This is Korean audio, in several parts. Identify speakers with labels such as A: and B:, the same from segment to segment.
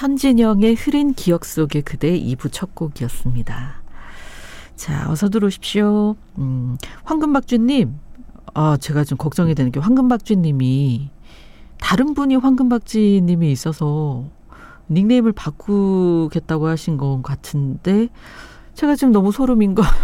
A: 현진영의 흐린 기억 속의 그대 2부 첫 곡이었습니다. 자, 어서 들어오십시오. 황금박쥐님, 제가 좀 걱정이 되는 게 황금박쥐님이 다른 분이 황금박쥐님이 있어서 닉네임을 바꾸겠다고 하신 것 같은데 제가 지금 너무 소름인 거.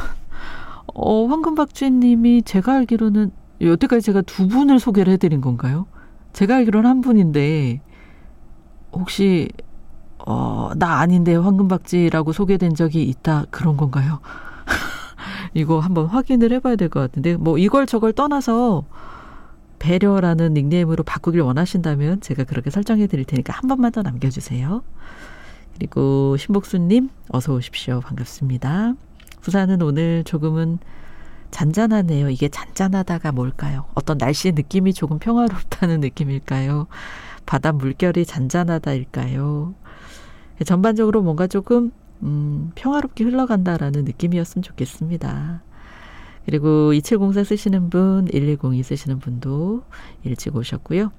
A: 황금박쥐님이 제가 알기로는 여태까지 제가 두 분을 소개를 해드린 건가요? 제가 알기로는 한 분인데 혹시 나 아닌데 황금박쥐라고 소개된 적이 있다 그런 건가요? 이거 한번 확인을 해봐야 될 것 같은데 뭐 이걸 저걸 떠나서 배려라는 닉네임으로 바꾸길 원하신다면 제가 그렇게 설정해 드릴 테니까 한 번만 더 남겨주세요. 그리고 신복수님 어서 오십시오. 반갑습니다. 부산은 오늘 조금은 잔잔하네요. 이게 잔잔하다가 뭘까요? 어떤 날씨의 느낌이 조금 평화롭다는 느낌일까요? 바다 물결이 잔잔하다일까요? 전반적으로 뭔가 조금 평화롭게 흘러간다라는 느낌이었으면 좋겠습니다. 그리고 2704 쓰시는 분, 1102 쓰시는 분도 일찍 오셨고요.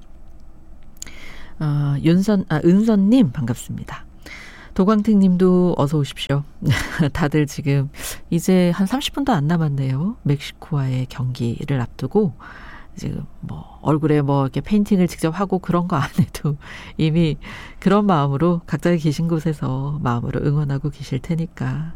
A: 은선님 반갑습니다. 도광택님도 어서 오십시오. 다들 지금 이제 한 30분도 안 남았네요. 멕시코와의 경기를 앞두고 지금 뭐 얼굴에 뭐 이렇게 페인팅을 직접 하고 그런 거 안 해도 이미 그런 마음으로 각자 계신 곳에서 마음으로 응원하고 계실 테니까.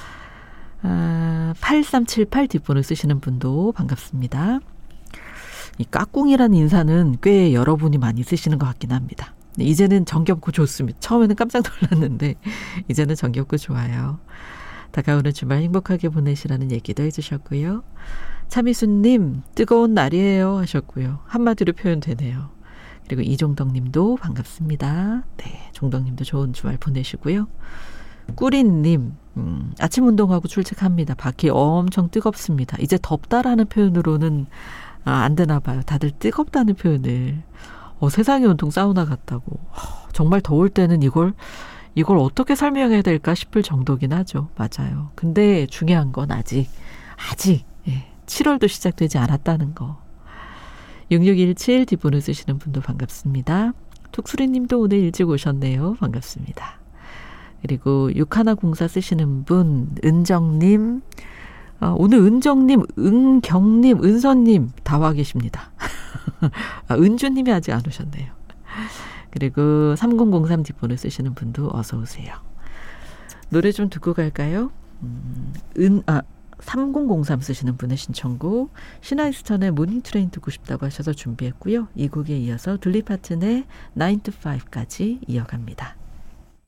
A: 8378 뒷번호 쓰시는 분도 반갑습니다. 이 까꿍이라는 인사는 꽤 여러분이 많이 쓰시는 것 같긴 합니다. 이제는 정겹고 좋습니다. 처음에는 깜짝 놀랐는데 이제는 정겹고 좋아요. 다가오는 주말 행복하게 보내시라는 얘기도 해주셨고요. 차미수님 뜨거운 날이에요 하셨고요. 한마디로 표현되네요. 그리고 이종덕님도 반갑습니다. 네, 종덕님도 좋은 주말 보내시고요. 꾸린님 아침 운동하고 출첵합니다. 밖이 엄청 뜨겁습니다. 이제 덥다라는 표현으로는 안 되나 봐요. 다들 뜨겁다는 표현을 세상의 온통 사우나 같다고. 정말 더울 때는 이걸 어떻게 설명해야 될까 싶을 정도긴 하죠. 맞아요. 근데 중요한 건 아직 7월도 시작되지 않았다는 거. 6617 뒷번호 쓰시는 분도 반갑습니다. 툭수리님도 오늘 일찍 오셨네요. 반갑습니다. 그리고 6104 쓰시는 분 은정님, 오늘 은정님, 은경님, 은선님 다 와 계십니다. 은주님이 아직 안 오셨네요. 그리고 3003 뒷번호 쓰시는 분도 어서 오세요. 노래 좀 듣고 갈까요? 3003 쓰시는 분의 신청곡 신하이스턴의 모닝트레인 듣고 싶다고 하셔서 준비했고요. 이 곡에 이어서 둘리파튼의 9 to 5까지 이어갑니다.